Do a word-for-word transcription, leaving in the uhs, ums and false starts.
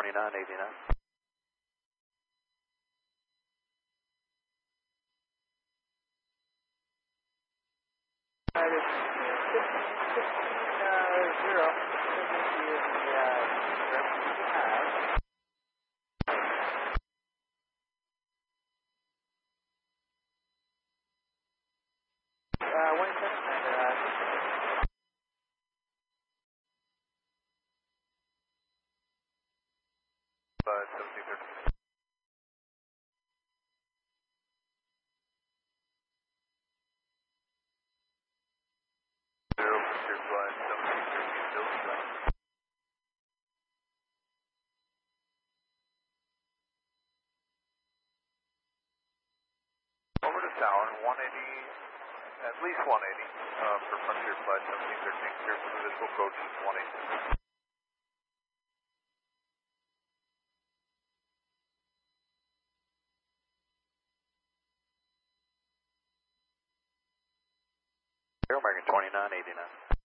twenty-nine eighty-nine. That is fifteen zero. Uh, one second, and, uh, Five seventeen thirty. Zero, clear flight seventeen thirteen, Bill Scott. Over to tower, one eighty, at least one eighty, uh, for Frontier flight seventeen thirteen, clear for the visual approach, one eighty. Air American twenty-nine eighty-nine.